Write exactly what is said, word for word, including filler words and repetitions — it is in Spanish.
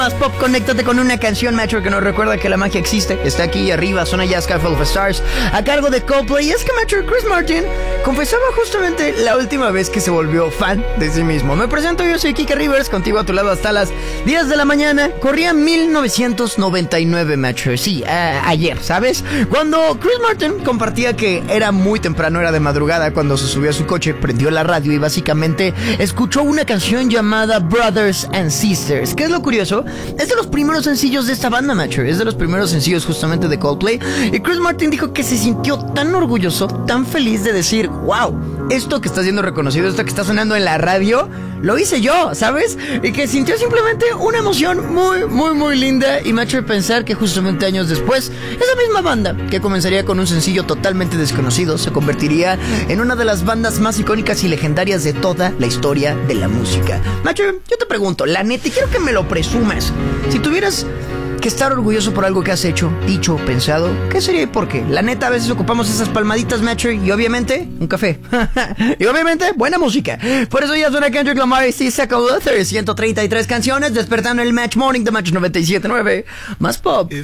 Más pop, conéctate con una canción, Macho, que nos recuerda que la magia existe. Está aquí arriba, suena ya Skyfall of Stars, a cargo de Coldplay. Y es que, Macho, Chris Martin confesaba justamente la última vez que se volvió fan de sí mismo. Me presento, yo soy Kike Rivers, contigo a tu lado hasta las diez de la mañana. Corría mil novecientos noventa y nueve, Macho. Sí, uh, ayer, ¿sabes? Cuando Chris Martin compartía que era muy temprano, era de madrugada, cuando se subió a su coche, prendió la radio y básicamente escuchó una canción llamada Brothers and Sisters. ¿Qué es lo curioso? Es de los primeros sencillos de esta banda, Macho. Es de los primeros sencillos justamente de Coldplay. Y Chris Martin dijo que se sintió tan orgulloso, tan feliz de decir, wow, esto que está siendo reconocido, esto que está sonando en la radio, lo hice yo, ¿sabes? Y que sintió simplemente una emoción muy, muy, muy linda. Y me ha hecho pensar que justamente años después, esa misma banda, que comenzaría con un sencillo totalmente desconocido, se convertiría en una de las bandas más icónicas y legendarias de toda la historia de la música. Macho, yo te pregunto, la neta, y quiero que me lo presumas. Si tuvieras que estar orgulloso por algo que has hecho, dicho, pensado, ¿qué sería y por qué? La neta, a veces ocupamos esas palmaditas, Macho, y obviamente, un café. Y obviamente, buena música. Por eso ya suena Kendrick Lamar y Sisaka Luther, ciento treinta y tres canciones, despertando el Match Morning de Match noventa y siete punto nueve. Más pop.